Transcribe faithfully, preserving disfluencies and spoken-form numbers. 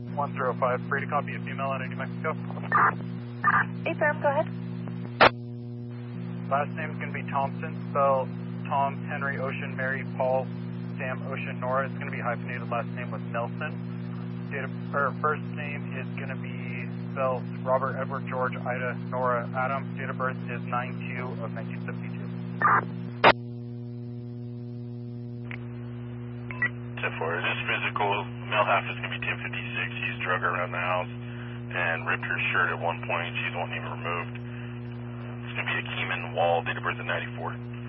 one zero five, free to copy a female out of New Mexico. Affirm, go ahead. Last name is going to be Thompson, spelled Tom, Henry, Ocean, Mary, Paul, Sam, Ocean, Nora. It's going to be hyphenated last name with Nelson. Date of, or first name is going to be spelled Robert, Edward, George, Ida, Nora, Adam. Date of birth is nine two of nineteen seventy-two. ten four, it is physical. Male half is going to be ten fifty-six. He's drug her around the house and ripped her shirt at one point. She's wanting him removed. It's going to be a Keeman Wall, date of birth of ninety-four.